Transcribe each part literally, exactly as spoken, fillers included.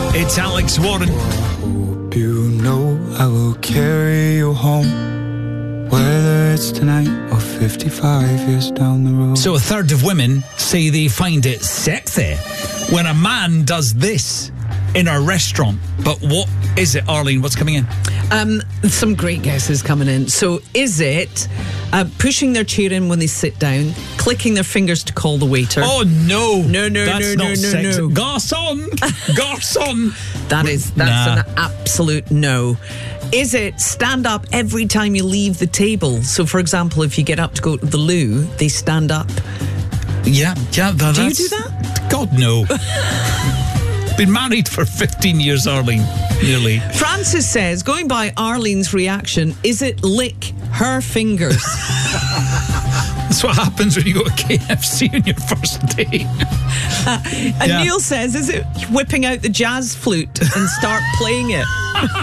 It's Alex Warren. Hope you know I will carry you home, whether it's tonight or fifty-five years down the road. So a third of women say they find it sexy when a man does this in a restaurant. But what is it, Arlene? What's coming in? Um, some great guesses coming in. So is it uh, pushing their chair in when they sit down, clicking their fingers to call the waiter? Oh, no. No, no, that's no, not no, sexy. no, no. Garçon! Garçon! That is, that's Nah. an absolute no. Is it stand up every time you leave the table? So, for example, if you get up to go to the loo, they stand up. Yeah, yeah. That, Do you that's, do that? God, no. Been married for fifteen years, Arlene. Nearly. Francis says, going by Arlene's reaction, is it lick her fingers? That's what happens when you go to K F C on your first date. Uh, and Yeah. Neil says, is it whipping out the jazz flute and start playing it?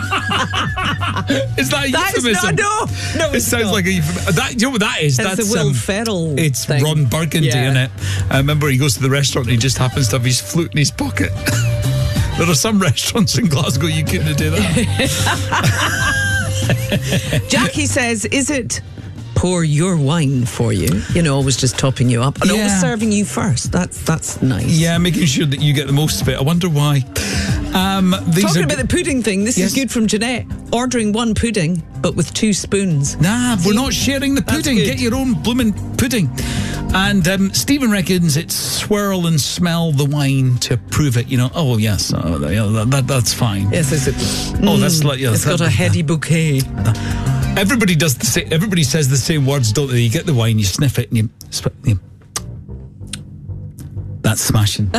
Is that a That is euphemism? not, no, no, It it's sounds not. like a euphemism. That, you know what that is? It's That's the Will um, Ferrell It's thing. Ron Burgundy, Yeah. isn't it? I remember he goes to the restaurant and he just happens to have his flute in his pocket. There are some restaurants in Glasgow you couldn't do that. Jackie says, is it pour your wine for you? You know, always just topping you up and Yeah. always serving you first. That's that's nice. Yeah, making sure that you get the most of it. I wonder why. Um, these Talking are about the pudding thing, this Yes. is good from Jeanette. Ordering one pudding, but with two spoons. Nah, we're not sharing the That's pudding. good. Get your own blooming pudding. And um, Stephen reckons it's swirl and smell the wine to prove it. You know, oh yes, uh, yeah, that, that, that's fine. Yes, is it? Oh, that's like yeah, It's got that- a heady bouquet. Everybody does the same. Everybody says the same words, don't they? You get the wine, you sniff it, and you. Sp- you that's smashing.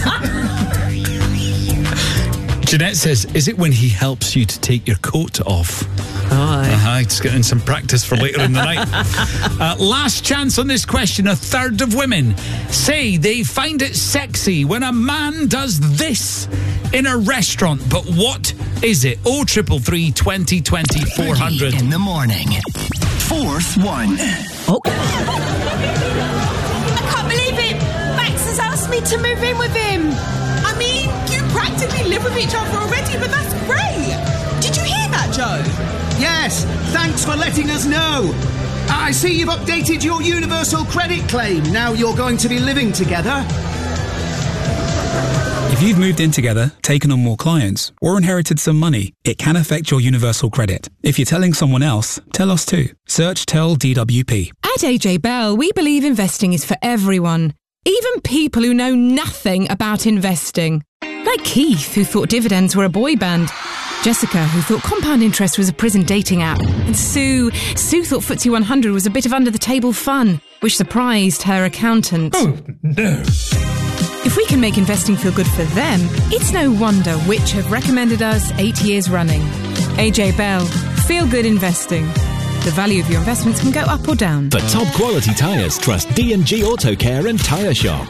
Jeanette says, "Is it when he helps you to take your coat off?" Oh, aye. Uh-huh, just getting some practice for later in the night. Uh, last chance on this question. A third of women say they find it sexy when a man does this in a restaurant. But what is it? Oh, triple three, twenty, twenty, four hundred. In the morning. Fourth one. Oh, I can't believe it! Max has asked me to move in with him. I mean, you practically live with each other already, but that's great. Did you hear that, Joe? Yes, thanks for letting us know. I see you've updated your universal credit claim. Now you're going to be living together. If you've moved in together, taken on more clients, or inherited some money, it can affect your universal credit. If you're telling someone else, tell us too. Search Tell D W P. At A J Bell, we believe investing is for everyone, even people who know nothing about investing. Like Keith, who thought dividends were a boy band. Jessica, who thought compound interest was a prison dating app. And Sue, Sue thought F T S E one hundred was a bit of under-the-table fun, which surprised her accountant. Oh, no. If we can make investing feel good for them, it's no wonder Which have recommended us eight years running. A J Bell, feel good investing. The value of your investments can go up or down. For top quality tyres, trust D and G Auto Care and Tyre Shop.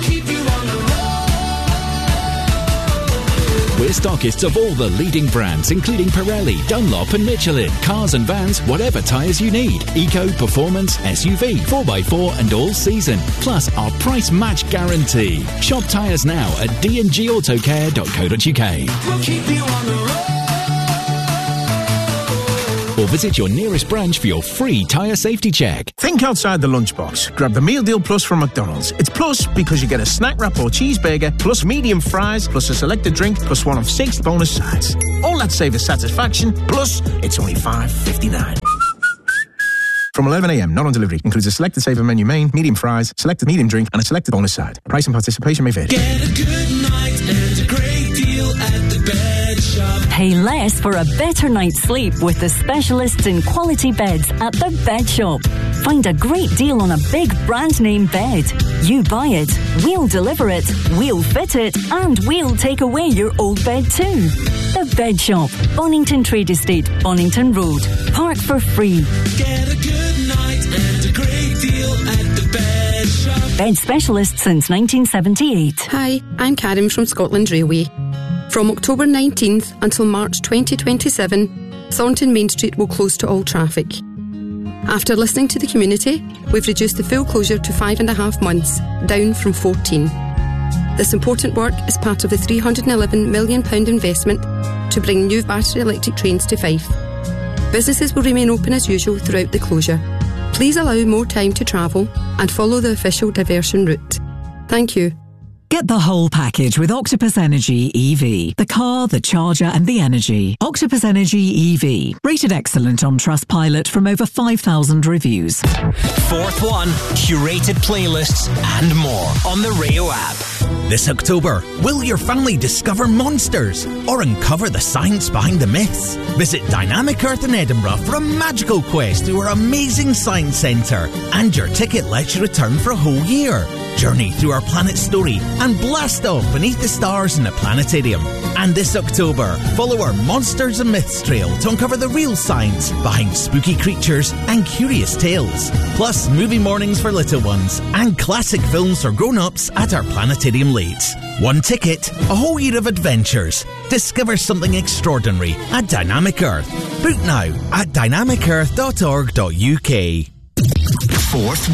We're stockists of all the leading brands, including Pirelli, Dunlop and Michelin. Cars and vans, whatever tyres you need. Eco, performance, S U V, four by four and all season. Plus our price match guarantee. Shop tyres now at d and g autocare dot co dot u k. We'll keep you on the road. Or visit your nearest branch for your free tyre safety check. Think outside the lunchbox. Grab the Meal Deal Plus from McDonald's. It's plus because you get a snack wrap or cheeseburger, plus medium fries, plus a selected drink, plus one of six bonus sides. All that savors satisfaction, plus it's only five fifty-nine. From eleven a.m, not on delivery. Includes a selected saver menu main, medium fries, selected medium drink, and a selected bonus side. Price and participation may vary. Get a good night and a great deal at the Bed Shop. Pay less for a better night's sleep with the specialists in quality beds at the Bed Shop. Find a great deal on a big brand name bed. You buy it, we'll deliver it, we'll fit it, and we'll take away your old bed too. The Bed Shop, Bonington Trade Estate, Bonington Road. Park for free. Get a good night and a great deal at the Bed Shop. Bed specialist since nineteen seventy-eight. Hi, I'm Karen from Scotland Railway. From October nineteenth until March twenty twenty-seven, Thornton Main Street will close to all traffic. After listening to the community, we've reduced the full closure to five and a half months, down from fourteen. This important work is part of the three hundred eleven million pounds investment to bring new battery electric trains to Fife. Businesses will remain open as usual throughout the closure. Please allow more time to travel and follow the official diversion route. Thank you. Get the whole package with Octopus Energy E V. The car, the charger and the energy. Octopus Energy E V. Rated excellent on Trustpilot from over five thousand reviews. Fourth One, curated playlists and more on the Rio app. This October, will your family discover monsters or uncover the science behind the myths? Visit Dynamic Earth in Edinburgh for a magical quest to our amazing science centre, and your ticket lets you return for a whole year. Journey through our planet's story and blast off beneath the stars in the planetarium. And this October, follow our Monsters and Myths trail to uncover the real science behind spooky creatures and curious tales. Plus, movie mornings for little ones and classic films for grown-ups at our planetarium lates. One ticket, a whole year of adventures. Discover something extraordinary at Dynamic Earth. Book now at dynamic earth dot org dot U K. Fourth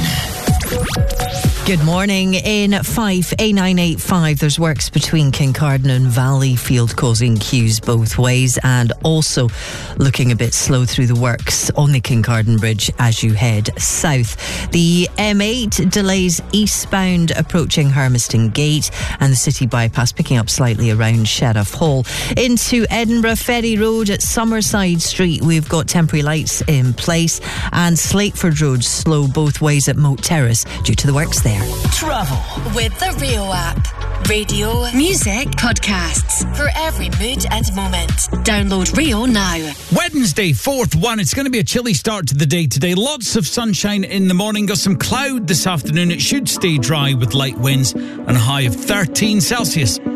One. Good morning. In Fife, A nine eighty-five, there's works between Kincardine and Valleyfield causing queues both ways, and also looking a bit slow through the works on the Kincardine Bridge as you head south. The M eight delays eastbound approaching Hermiston Gate, and the city bypass picking up slightly around Sheriff Hall. Into Edinburgh, Ferry Road at Summerside Street, we've got temporary lights in place, and Slateford Road slow both ways at Moat Terrace due to the works there. Travel with the Rio app. Radio, music, podcasts for every mood and moment. Download Rio now. Wednesday, fourth one. It's going to be a chilly start to the day today. Lots of sunshine in the morning. Got some cloud this afternoon. It should stay dry with light winds and a high of thirteen Celsius.